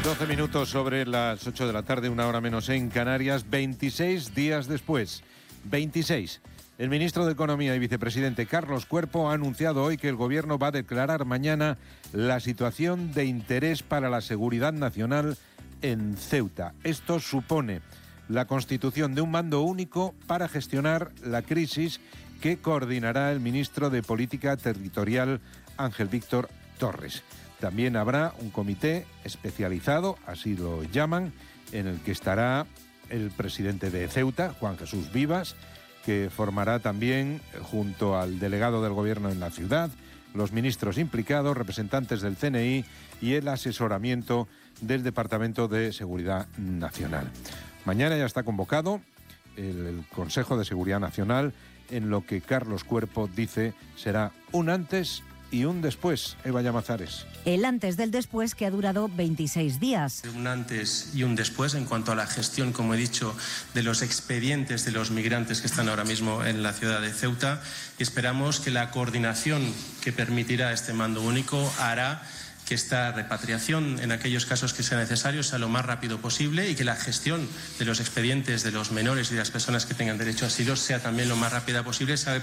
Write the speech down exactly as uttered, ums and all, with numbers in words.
doce minutos sobre las ocho de la tarde, una hora menos en Canarias, veintiséis días después. veintiséis. El ministro de Economía y vicepresidente Carlos Cuerpo ha anunciado hoy que el Gobierno va a declarar mañana la situación de interés para la seguridad nacional en Ceuta. Esto supone la constitución de un mando único para gestionar la crisis que coordinará el ministro de Política Territorial Ángel Víctor Torres. También habrá un comité especializado, así lo llaman, en el que estará el presidente de Ceuta, Juan Jesús Vivas, que formará también, junto al delegado del Gobierno en la ciudad, los ministros implicados, representantes del C N I y el asesoramiento del Departamento de Seguridad Nacional. Mañana ya está convocado el Consejo de Seguridad Nacional, en lo que Carlos Cuerpo dice será un antes y un después. Eva Llamazares. El antes del después, que ha durado veintiséis días. Un antes y un después en cuanto a la gestión, como he dicho, de los expedientes de los migrantes que están ahora mismo en la ciudad de Ceuta. Y esperamos que la coordinación que permitirá este mando único hará que esta repatriación, en aquellos casos que sea necesario, sea lo más rápido posible y que la gestión de los expedientes de los menores y de las personas que tengan derecho a asilo sea también lo más rápida posible.